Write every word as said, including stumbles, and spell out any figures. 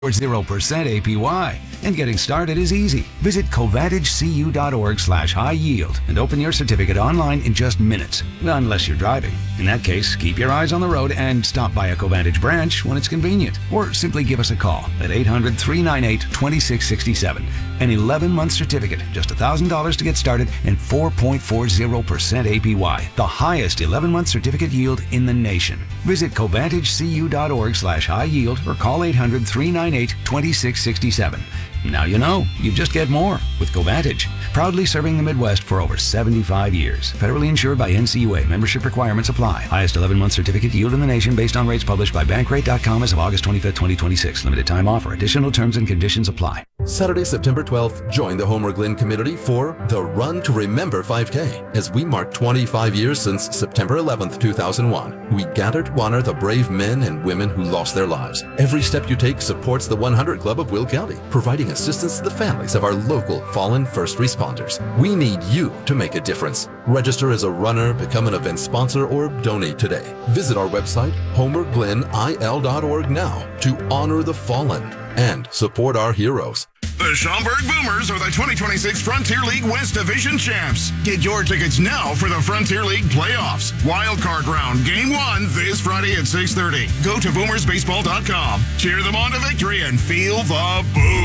or zero percent A P Y. And getting started is easy. Visit covantagegu.org slash high yield and open your certificate online in just minutes, unless you're driving. In that case, keep your eyes on the road and stop by a Covantage branch when it's convenient. Or simply give us a call at eight hundred, three nine eight, two six six seven. An eleven-month certificate, just one thousand dollars to get started, and four point four zero percent A P Y, the highest eleven-month certificate yield in the nation. Visit covantagegu.org slash high yield or call eight hundred, three nine eight, two six six seven. Now you know, you just get more with Covantage. Proudly serving the Midwest for over seventy-five years. Federally insured by N C U A. Membership requirements apply. Highest eleven-month certificate yield in the nation based on rates published by Bankrate dot com as of August twenty-fifth, twenty twenty-six. Limited time offer. Additional terms and conditions apply. Saturday, September twelfth, join the Homer Glenn community for the Run to Remember five K as we mark twenty-five years since September eleventh, two thousand one. We gathered to honor the brave men and women who lost their lives. Every step you take supports the one hundred Club of Will County, providing assistance to the families of our local fallen first responders. We need you to make a difference. Register as a runner, become an event sponsor, or donate today. Visit our website, homer glen I L dot org now to honor the fallen and support our heroes. The Schaumburg Boomers are the twenty twenty-six Frontier League West Division champs. Get your tickets now for the Frontier League playoffs. Wild Card round, game one, this Friday at six thirty. Go to boomersbaseball dot com. Cheer them on to victory and feel the boom.